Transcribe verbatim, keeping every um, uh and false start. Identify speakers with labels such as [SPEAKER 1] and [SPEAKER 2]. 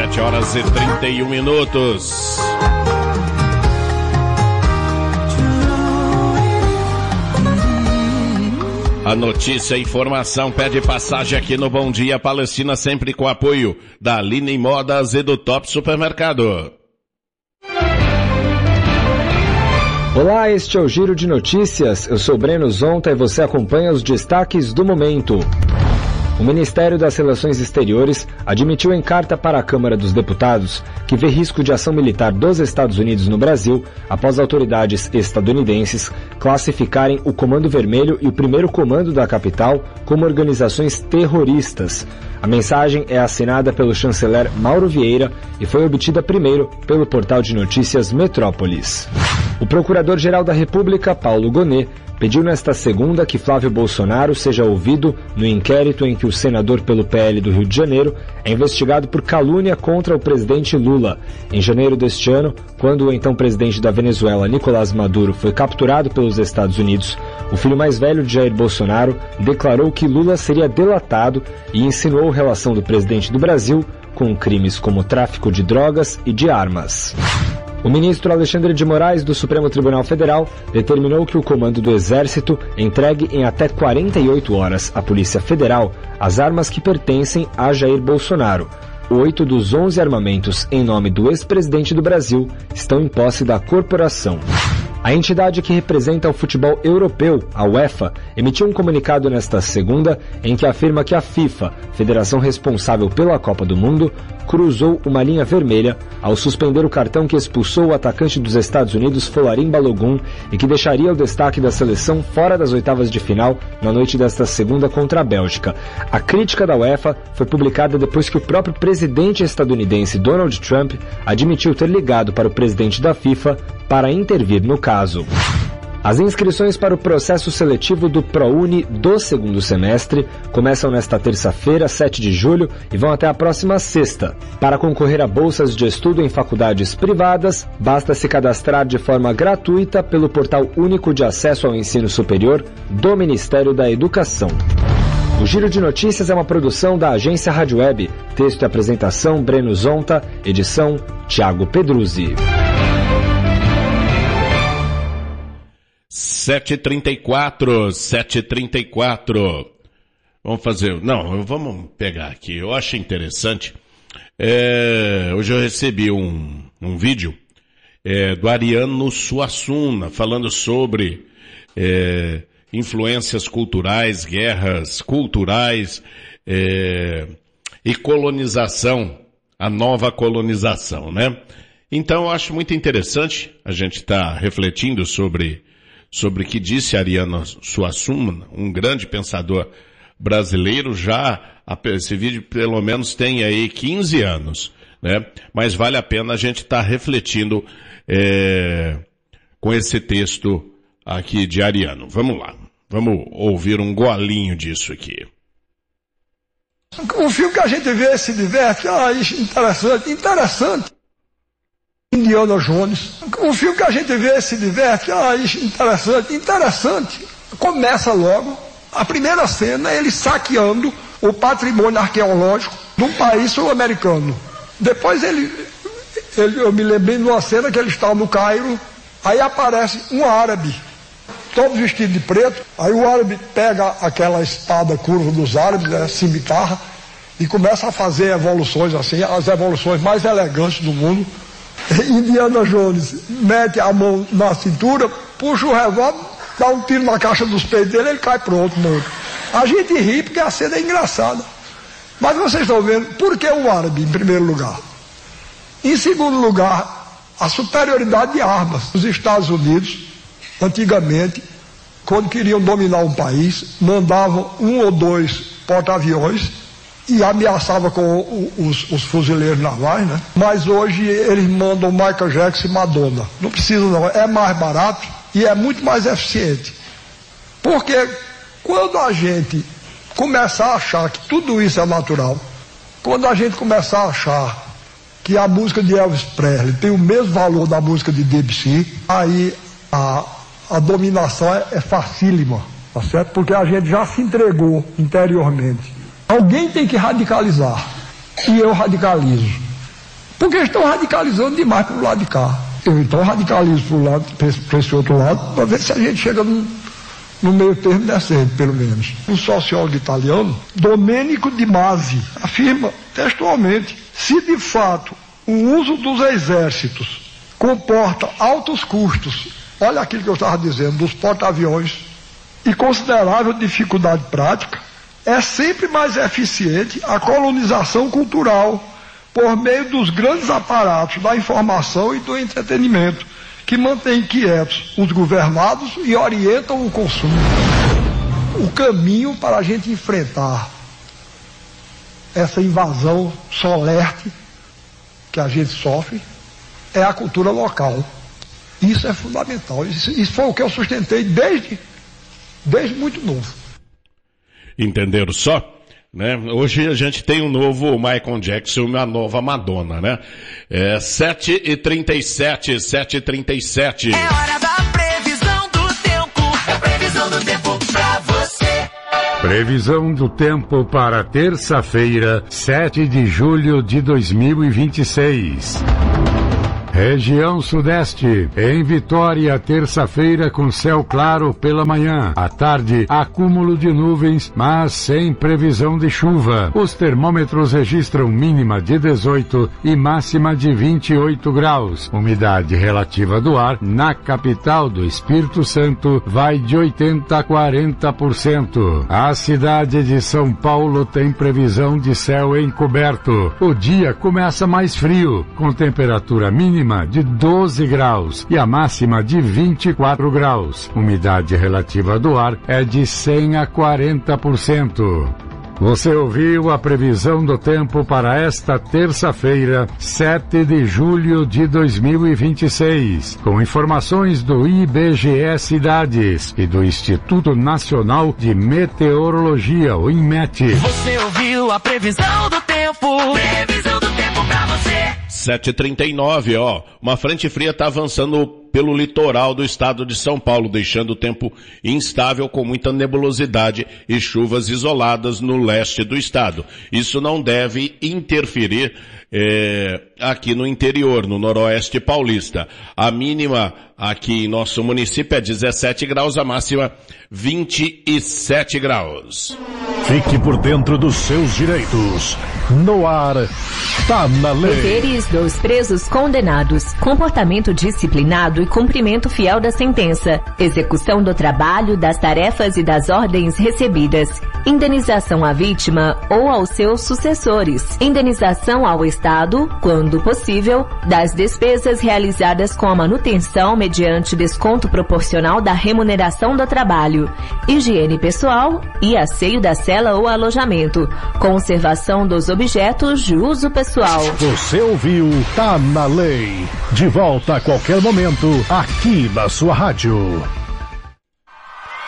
[SPEAKER 1] sete horas e trinta e um minutos. A notícia e informação pede passagem aqui no Bom Dia Palestina, sempre com apoio da Aline Modas e do Top Supermercado.
[SPEAKER 2] Olá, este é o Giro de Notícias. Eu sou Breno Zonta e você acompanha os destaques do momento. O Ministério das Relações Exteriores admitiu em carta para a Câmara dos Deputados que vê risco de ação militar dos Estados Unidos no Brasil após autoridades estadunidenses classificarem o Comando Vermelho e o Primeiro Comando da capital como organizações terroristas. A mensagem é assinada pelo chanceler Mauro Vieira e foi obtida primeiro pelo portal de notícias Metrópolis. O Procurador-Geral da República, Paulo Gonet, pediu nesta segunda que Flávio Bolsonaro seja ouvido no inquérito em que o senador pelo P L do Rio de Janeiro é investigado por calúnia contra o presidente Lula. Em janeiro deste ano, quando o então presidente da Venezuela, Nicolás Maduro, foi capturado pelos Estados Unidos, o filho mais velho de Jair Bolsonaro declarou que Lula seria delatado e insinuou relação do presidente do Brasil com crimes como tráfico de drogas e de armas. O ministro Alexandre de Moraes, do Supremo Tribunal Federal, determinou que o comando do Exército entregue em até quarenta e oito horas à Polícia Federal as armas que pertencem a Jair Bolsonaro. Oito dos onze armamentos em nome do ex-presidente do Brasil estão em posse da corporação. A entidade que representa o futebol europeu, a UEFA, emitiu um comunicado nesta segunda em que afirma que a FIFA, federação responsável pela Copa do Mundo, cruzou uma linha vermelha ao suspender o cartão que expulsou o atacante dos Estados Unidos, Folarin Balogun, e que deixaria o destaque da seleção fora das oitavas de final na noite desta segunda contra a Bélgica. A crítica da UEFA foi publicada depois que o próprio presidente estadunidense Donald Trump admitiu ter ligado para o presidente da FIFA para intervir no caso. As inscrições para o processo seletivo do ProUni do segundo semestre começam nesta terça-feira, sete de julho, e vão até a próxima sexta. Para concorrer a bolsas de estudo em faculdades privadas, basta se cadastrar de forma gratuita pelo Portal Único de Acesso ao Ensino Superior do Ministério da Educação. O Giro de Notícias é uma produção da agência Rádio Web. Texto e apresentação, Breno Zonta. Edição, Thiago Pedruzzi.
[SPEAKER 1] sete e trinta e quatro, sete e trinta e quatro. Vamos fazer, não, vamos pegar aqui, eu acho interessante. É, hoje eu recebi um, um vídeo é, do Ariano Suassuna falando sobre é, influências culturais, guerras culturais é, e colonização, a nova colonização, né? Então eu acho muito interessante a gente estar tá refletindo sobre sobre o que disse Ariano Suassuna, um grande pensador brasileiro. Já esse vídeo pelo menos tem aí quinze anos, né? Mas vale a pena a gente estar tá refletindo é, com esse texto aqui de Ariano. Vamos lá, vamos ouvir um golinho disso aqui.
[SPEAKER 3] O filme que a gente vê se diverte, ah, interessante, interessante. Indiana Jones. O filme que a gente vê se diverte, ah, interessante, interessante. Começa logo, a primeira cena, ele saqueando o patrimônio arqueológico de um país sul-americano. Depois ele, ele, eu me lembrei de uma cena que ele está no Cairo, aí aparece um árabe, todo vestido de preto, aí o árabe pega aquela espada curva dos árabes, né, cimitarra, e começa a fazer evoluções assim, as evoluções mais elegantes do mundo. Indiana Jones mete a mão na cintura, puxa o revólver, dá um tiro na caixa dos peitos dele, ele cai pronto, morto. A gente ri porque a cena é engraçada. Mas vocês estão vendo, por que o árabe em primeiro lugar? Em segundo lugar, a superioridade de armas. Os Estados Unidos, antigamente, quando queriam dominar um país, mandavam um ou dois porta-aviões e ameaçava com os, os fuzileiros navais, né? Mas hoje eles mandam Michael Jackson e Madonna. Não precisa não, é mais barato e é muito mais eficiente. Porque quando a gente começar a achar que tudo isso é natural, quando a gente começar a achar que a música de Elvis Presley tem o mesmo valor da música de Debussy, aí a, a dominação é, é facílima, tá certo? Porque a gente já se entregou interiormente. Alguém tem que radicalizar, e eu radicalizo. Porque eles estão radicalizando demais pro lado de cá. Eu então radicalizo pro lado, para esse outro lado, para ver se a gente chega no, no meio termo decente, pelo menos. Um sociólogo italiano, Domenico Di Masi, afirma textualmente: se de fato o uso dos exércitos comporta altos custos, olha aquilo que eu estava dizendo, dos porta-aviões, e considerável dificuldade prática, é sempre mais eficiente a colonização cultural por meio dos grandes aparatos da informação e do entretenimento, que mantêm quietos os governados e orientam o consumo. O caminho para a gente enfrentar essa invasão solerte que a gente sofre é a cultura local. Isso é fundamental. Isso, isso foi o que eu sustentei desde, desde muito novo.
[SPEAKER 1] Entenderam só? Né? Hoje a gente tem um novo Michael Jackson e uma nova Madonna, né? É sete e trinta e sete, sete e trinta e sete.
[SPEAKER 4] É hora da previsão do tempo. É previsão do tempo pra você.
[SPEAKER 5] Previsão do tempo para terça-feira, sete de julho de dois mil e vinte e seis. Região Sudeste, em Vitória, terça-feira com céu claro pela manhã. À tarde, acúmulo de nuvens, mas sem previsão de chuva. Os termômetros registram mínima de dezoito e máxima de vinte e oito graus. Umidade relativa do ar na capital do Espírito Santo vai de oitenta a quarenta por cento. A cidade de São Paulo tem previsão de céu encoberto. O dia começa mais frio, com temperatura mínima de doze graus e a máxima de vinte e quatro graus. Umidade relativa do ar é de cem a quarenta por cento. Você ouviu a previsão do tempo para esta terça-feira, sete de julho de dois mil e vinte e seis, com informações do I B G E Cidades e do Instituto Nacional de Meteorologia, o INMET.
[SPEAKER 4] Você ouviu a previsão do tempo. Previsão do tempo pra você.
[SPEAKER 1] sete e trinta e nove, ó. Uma frente fria está avançando pelo litoral do estado de São Paulo, deixando o tempo instável com muita nebulosidade e chuvas isoladas no leste do estado. Isso não deve interferir é, aqui no interior, no noroeste paulista. A mínima aqui em nosso município é dezessete graus, a máxima vinte e sete graus.
[SPEAKER 6] Fique por dentro dos seus direitos. No ar, tá na lei.
[SPEAKER 7] Deveres dos presos condenados, comportamento disciplinado e cumprimento fiel da sentença, execução do trabalho, das tarefas e das ordens recebidas, indenização à vítima ou aos seus sucessores, indenização ao Estado, quando possível, das despesas realizadas com a manutenção mediante desconto proporcional da remuneração do trabalho, higiene pessoal e asseio da cela ou alojamento, conservação dos objetos de uso pessoal.
[SPEAKER 6] Você ouviu Tá na Lei. De volta a qualquer momento, aqui na sua rádio.